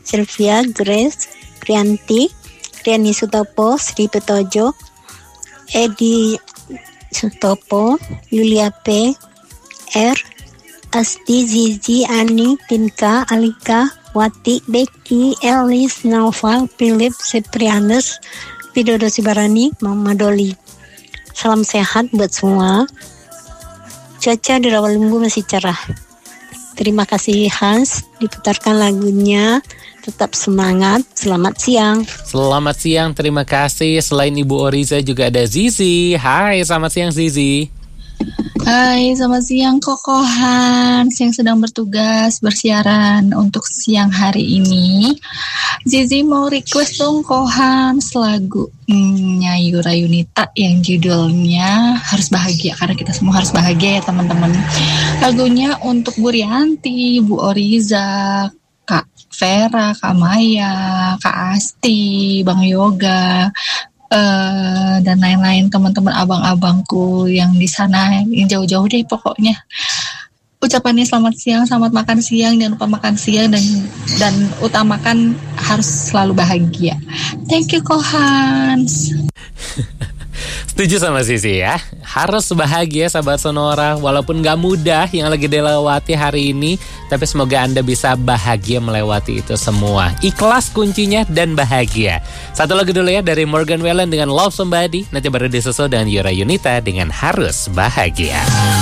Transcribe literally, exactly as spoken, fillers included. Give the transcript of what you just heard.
Sylvia, Grace, Priyanti, Riani Sutopo, Sri Petojo, Edi Sutopo, Yulia P, R, Asti, Zizi, Ani, Tinka, Alika, Wati, Becky, Elis, Naufal, Philip, Seprianus, Widodo Sibarani, Mama Doli. Salam sehat buat semua. Cuaca di Rawalumbu masih cerah. Terima kasih Hans, diputarkan lagunya. Tetap semangat, selamat siang. Selamat siang, terima kasih. Selain Ibu Oriza juga ada Zizi. Hai, selamat siang Zizi. Hai, selamat siang Koko Hans yang sedang bertugas bersiaran untuk siang hari ini. Zizi mau request dong Ko Hans lagu hmm, Yura Yunita yang judulnya Harus Bahagia, karena kita semua harus bahagia ya teman-teman. Lagunya untuk Bu Rianti, Bu Oriza, Kak Vera, Kak Maya, Kak Asti, Bang Yoga, uh, dan lain-lain teman-teman abang-abangku yang di sana, yang jauh-jauh deh pokoknya. Ucapannya selamat siang, selamat makan siang, jangan lupa makan siang dan dan utamakan harus selalu bahagia. Thank you Kohans. Setuju sama Sisi ya. Harus bahagia sahabat Sonora. Walaupun gak mudah yang lagi dilewati hari ini, tapi semoga Anda bisa bahagia melewati itu semua. Ikhlas kuncinya dan bahagia. Satu lagu dulu ya dari Morgan Wallen dengan Love Somebody. Nanti baru disusul dengan Yura Yunita dengan Harus Bahagia.